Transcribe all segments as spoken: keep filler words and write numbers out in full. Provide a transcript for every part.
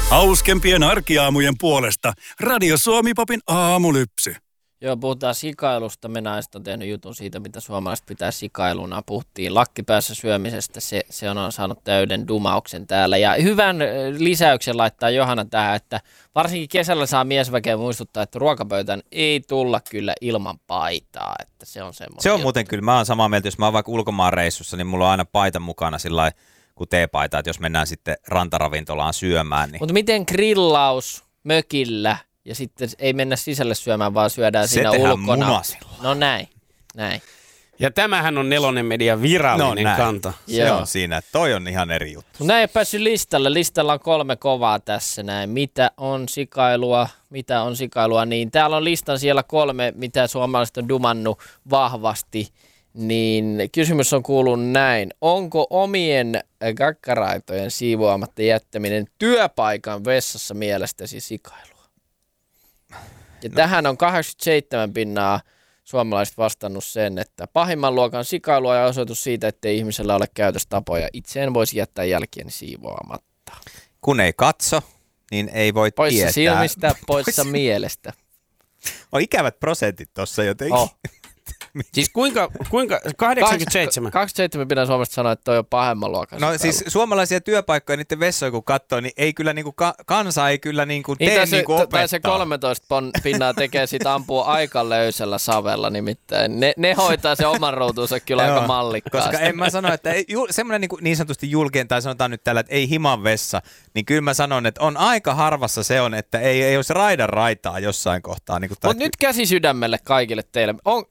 Hauskempien arkiaamujen puolesta Radio Suomi-popin aamulypsy. Joo, puhutaan sikailusta. Me naiset on tehnyt jutun siitä, mitä suomalaiset pitää sikailuna. Puhuttiin lakkipäässä syömisestä. Se, se on saanut täyden dumauksen täällä. Ja hyvän lisäyksen laittaa Johanna tähän, että varsinkin kesällä saa miesväkeä muistuttaa, että ruokapöytään ei tulla kyllä ilman paitaa. Että se on semmoinen Se on juttu. muuten kyllä. Mä oon samaa mieltä, jos mä oon vaikka ulkomaan reissussa, niin mulla on aina paita mukana sillä kuin teepaita, että jos mennään sitten rantaravintolaan syömään. Niin... Mutta miten grillaus mökillä ja sitten ei mennä sisälle syömään, vaan syödään se siinä ulkona? Munasilla. No näin, näin. Ja tämähän on Nelonen Median virallinen no, kanta. Se Joo. on siinä, että toi on ihan eri juttu. Mutta näin ei päässyt listalle. Listalla on kolme kovaa tässä näin. Mitä on sikailua, mitä on sikailua, niin täällä on listan siellä kolme, mitä suomalaiset on dumannut vahvasti. Niin kysymys on kuullut näin. Onko omien kakkaraitojen siivoamatta jättäminen työpaikan vessassa mielestäsi sikailua? Ja no. Tähän on kahdeksankymmentäseitsemän pinnaa suomalaiset vastannut sen, että pahimman luokan sikailua ja osoitus siitä, ettei ihmisellä ole käytöstapoja. Itse en voisi jättää jälkien siivoamatta. Kun ei katso, niin ei voi Poissa tietää. silmistä, poissa mielestä. On ikävät prosentit tossa jotenkin. Oh. Siis kuinka, kuinka kahdeksankymmentäseitsemän? kahdeksankymmentäseitsemän pitää Suomesta sanoa, että toi on pahemman luokan No sikailu. siis suomalaisia työpaikkoja niiden vessoja kun katsoo, niin ei kyllä niinku ka- kansa ei kyllä niinku Niin, tee tai se, niinku tai opettaa. se kolmetoista pon, pinnaa tekee siitä ampuu aika löysällä savella nimittäin. Ne, ne hoitaa se oman ruutuunsa kyllä aika mallikkaasti. Koska en mä sano, että ei, ju, semmoinen niin, niin sanotusti julkinen, tai sanotaan nyt täällä, että ei himan vessa, niin kyllä mä sanon, että on aika harvassa se on, että ei, ei olisi raidan raitaa jossain kohtaa. Niin Mutta nyt käsi sydämelle kaikille teille. On,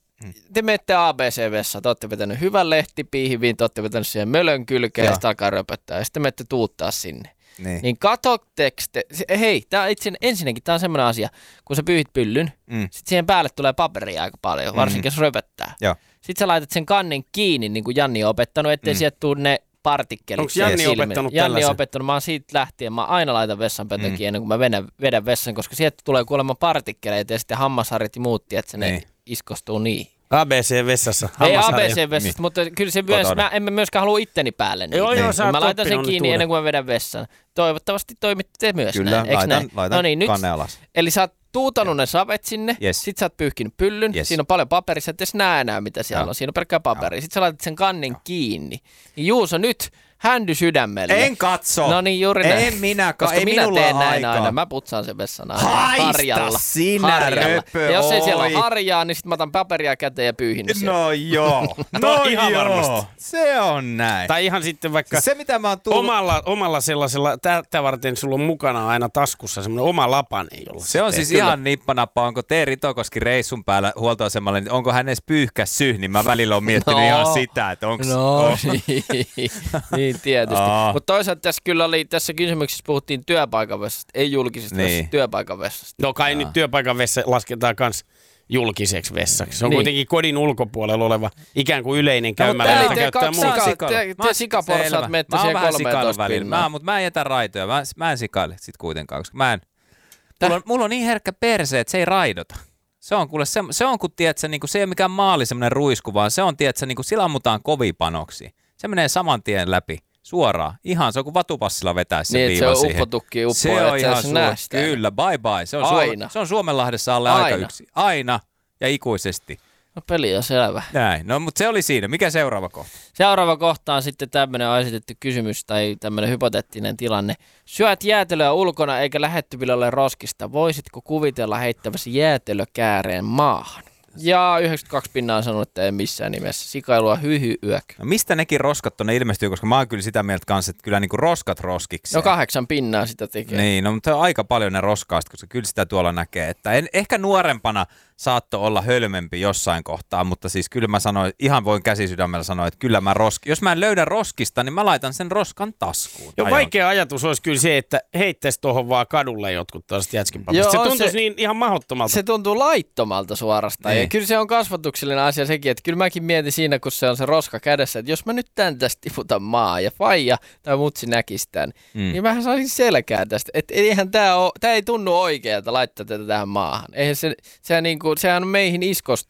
te menette A B C-vessaan, te olette vetänyt hyvän lehtipiihiviin, te olette vetänyt siihen mölön kylkeen ja sitä alkaa röpöttää, ja sitten menette tuuttaa sinne. Niin. Niin katsotteko te, hei, tää itse, ensinnäkin tämä on semmoinen asia, kun sä pyyhit pyllyn, Mm. sitten siihen päälle tulee paperia aika paljon, varsinkin jos röpöttää. Joo. Sitten sä laitat sen kannen kiinni, niin kuin Janni on opettanut, ettei mm. sieltä tule ne partikkelit. Onko Janni silmiin. opettanut Janni tällaisen? on opettanut, mä oon siitä lähtien, mä aina laitan vessanpöntökin mm. ennen kuin mä vedän, vedän vessan, koska sieltä tulee kuulemma partikkeleita ja sitten hammasharjat ja muut, että ne Niin. iskostuu niihin. A B C-vessassa. Ei A B hammasharja. C-vessasta, mutta kyllä se myös, mä en myöskään halua itteni päälle niitä. Joo, joo, sä Mä oot laitan sen oppinut kiinni nyt ennen kuin mä vedän vessan. Toivottavasti toimitte myös Kyllä, näin, eikö laitan, näin? laitan No niin, nyt, kanne alas. eli sä oot tuutanut ne savet sinne, Yes. sit sä oot pyyhkinyt pyllyn, Yes. siinä on paljon paperia, sä et edes näe enää mitä siellä Joo. on, siinä on pelkkää paperia. Sit sä laitat sen kannen kiinni. Niin Juuso, nyt händy sydämelle. En katso. No niin, juuri näin. En minä, Koska ei minä minulla teen ole näin aikaa. aina, mä putsaan sen vessan aina Haista harjalla. sinä, harjalla. röpö, Ja jos ei siellä oi. ole harjaa, niin sit mä otan paperia käteen ja pyyhin ne sieltä. No joo, no To- ihan joo. varmasti. Se on näin. Tai ihan sitten vaikka Se mitä mä oon tullut... omalla, omalla sellaisella, tätä varten sulla on mukana aina taskussa semmoinen oma lapane, jolla Se on teet. siis Kyllä. ihan nippanappa, onko T. Ritokoski reissun päällä huoltoasemalle, niin onko hän edes pyyhkässy, niin mä välillä oon miettinyt No. ihan sitä, että onko... No niin, niin tietysti. Aa. Mutta toisaalta tässä kyllä oli, tässä kysymyksessä puhuttiin työpaikan vessasta, ei julkisesta Niin. vessasta, työpaikan vessasta. No kai nyt työpaikan vessa lasketaan kans julkiseksi vessaksi. Se on Niin. kuitenkin kodin ulkopuolella oleva ikään kuin yleinen No, käymälä, tää- jota te käyttää kaksi muuta. sika- te- te sikaporsaat menette siihen kolmetoista pinnaa. Mä, mutta mä en jätä raitoja, mä, mä en sikaile sit kuitenkaan, koska mä en... Mulla on, mulla on niin herkkä perse, että se ei raidota. Se on kuule, se, se on kun tiedätkö, niin kuin, se ei ole mikään maali semmoinen ruisku, vaan se on tiedätkö, niin kuin, sillä ammutaan kovia panoksia. Se menee saman tien läpi, suoraan. Ihan se on kuin vatupassilla vetäisi se Niin, että se viiva on siihen. uppotukki uppoa, Se että on sä ihan edes suor... näe sitä. Kyllä, bye bye. Se on, Aina. Suome, se on Suomenlahdessa alle aika Aina. yksi. Aina ja ikuisesti. No peli on selvä. Näin, no mutta se oli siinä. Mikä seuraava kohta? Seuraava kohta on sitten tämmöinen on esitetty kysymys tai tämmöinen hypoteettinen tilanne. Syöt jäätelöä ulkona eikä lähettyvillä ole roskista. Voisitko kuvitella heittäväsi jäätelökääreen maahan? Ja yhdeksänkymmentäkaksi pinnaa on sanonut, että ei missään nimessä. Sikailua hyhy yök. No mistä nekin roskat tonne ilmestyy, koska mä oon kyllä sitä mieltä kanssa, että kyllä niinku roskat roskiksi. No kahdeksan pinnaa sitä tekee. Niin, no mutta on aika paljon ne roskaasta, koska kyllä sitä tuolla näkee. Että en, ehkä nuorempana saattoi olla hölmempi jossain kohtaa, mutta siis kyllä mä sanoin, ihan voin käsisydämellä sanoa, että kyllä mä roski. Jos mä en löydä roskista, niin mä laitan sen roskan taskuun. Jo Tai vaikea ajatus olisi kyllä se, että heittäisi tuohon vaan kadulle jotkut tällaiset jätskinpaperit. Joo, Se on tuntuisi se- niin ihan mahdottomalta. Se tuntuu laittomalta suorastaan. Niin. Ja kyllä se on kasvatuksellinen asia sekin, että kyllä mäkin mietin siinä, kun se on se roska kädessä, että jos mä nyt tän tästä tiputan maa ja faija tai mutsi näkisi tämän, Mm. mm. niin mähän saisin selkää tästä. Että eihän tää, oo, tää ei tunnu oikealta laittaa tätä tähän maahan. Eihän se, sehän, niinku, sehän on meihin iskostunut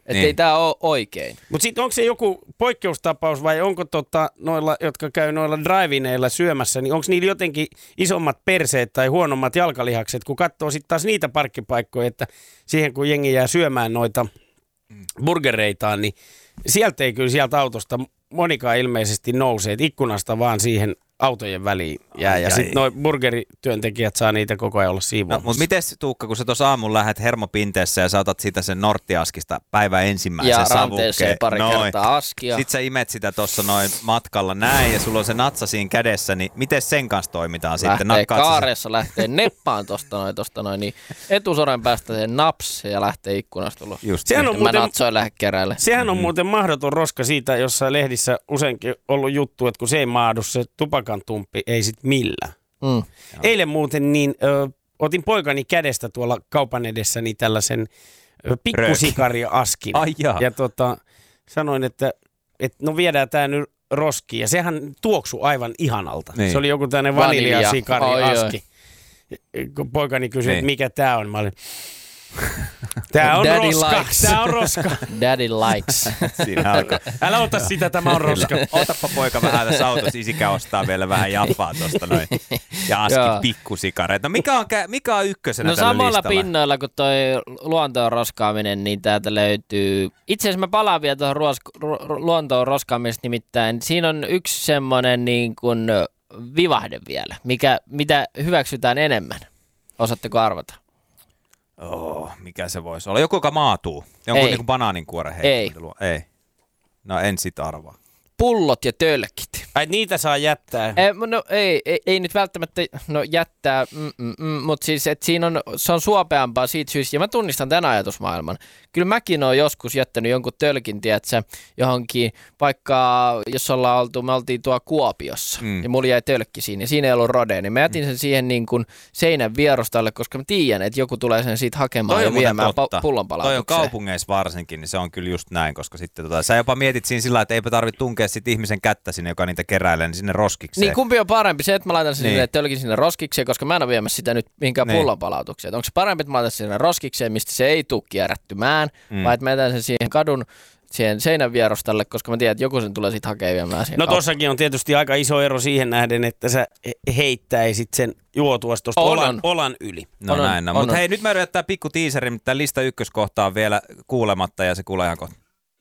Että Niin. ei tää ole oikein. Mutta sitten onko se joku poikkeustapaus vai onko tota, noilla, jotka käy noilla drive-ineillä syömässä, niin onko niillä jotenkin isommat perseet tai huonommat jalkalihakset, kun katsoo sitten taas niitä parkkipaikkoja, että siihen kun jengi jää syömään noita burgereitaan, niin sieltä ei kyllä sieltä autosta monikaan ilmeisesti nouse, että ikkunasta vaan siihen autojen väliin jää. Ja sitten nuo burgerityöntekijät saa niitä koko ajan olla siivoamassa. No, mutta mites Tuukka, kun sä tuossa aamulla lähdet hermopinteessä ja saatat siitä sen Norttiaskista päivän ensimmäisen Ja savukkeen. ranteeseen pari kertaa askia. Sitten sä imet sitä tuossa noin matkalla näin ja sulla on se natsa siinä kädessä, niin miten sen kanssa toimitaan sitten? Lähtee Nakkaat sä kaaressa, lähtee neppaan tosta noin, tosta noin, niin etusoren päästä se naps ja lähtee ikkunasta ulos. Just Sehän on Mä muuten- natsoin lähde keräille. Sehän on Mm-hmm. muuten mahdoton roska siitä, jossa lehdissä useinkin ollut juttu, että kun se ei maadu se tupakan tumppi, ei sit millään. Mm. Eilen muuten niin ö, otin poikani kädestä tuolla kaupan edessä niin tällaisen ö, pikkusikari-askin. Ai jaa. Ja tota, sanoin, että, että no viedään tää nyt roskiin. Ja sehän tuoksui aivan ihanalta. Niin. Se oli joku tämmöinen Vanilja. vaniljasikari-aski. Kun poikani kysyi, Niin. että mikä tää on, mä olin, tää on Daddy roska, likes. tää on roska. Daddy likes. Siinä alkoi. Älä ota sitä, tämä on roska. Otappa poika vähän tässä autossa, isikä ostaa vielä vähän jaffaa tosta noin. Ja aski Joo. pikkusikareita. No mikä on, kä- mikä on ykkösenä No tällä samalla listalla? pinnoilla kuin toi luontoon roskaaminen, niin täältä löytyy... Itse asiassa mä palaan vielä tuohon ruos- ru- luontoon roskaamisesta, nimittäin siinä on yksi semmoinen niin kuin vivahde vielä, mikä, mitä hyväksytään enemmän. Osaatteko arvata? Oh, mikä se voisi olla? Joku, joka maatuu. Jonkun Ei. niin kuin banaaninkuoren heittäminen. Ei. No en sit arvaa. Pullot ja tölkit. Ai niitä saa jättää. Ei, no ei, ei, ei nyt välttämättä no jättää, mm, mm, mm, mutta siis että siinä on, se on suopeampaa siitä syystä, ja mä tunnistan tämän ajatusmaailman. Kyllä mäkin olen joskus jättänyt jonkun tölkin, tiedätkö, johonkin, vaikka jos ollaan oltu, me oltiin tuolla Kuopiossa, Mm. ja mulla jäi tölkki siinä, ja siinä ei ollut rodea, niin mä jätin sen siihen niin kuin seinän vierustalle, koska mä tiedän, että joku tulee sen siitä hakemaan Toi ja on muuten viemään totta. pa- pullonpalautukseen. Toi on kaupungeissa varsinkin, niin se on kyllä just näin, koska sitten tota, sä jopa mietit siinä sillä, että eipä tarvitse tunkea sit ihmisen kättä sinne, joka niitä keräilee, niin sinne roskikseen. Niin kumpi on parempi? Se, että mä laitan sen Niin. sinne tölkin sinne roskikseen, koska mä en ole viemässä sitä nyt mihinkään Niin. pullonpalautukseen. Onko se parempi, että mä laitan sen sinne roskikseen, mistä se ei tule kierrättymään, Mm. vai että mä jätän sen siihen kadun siihen seinän vierustalle, koska mä tiedän, että joku sen tulee sitten hakemaan viemään siihen No kauppaan. tossakin on tietysti aika iso ero siihen nähden, että sä he- heittäisit sen juotuas tuosta On, olan, on. olan yli. No On, on, näin, no. on, Mutta on. hei, nyt mä yritän pikku tiiseri, mutta lista ykköskohta on vielä kuulematta ja se kuulee ihan kohta.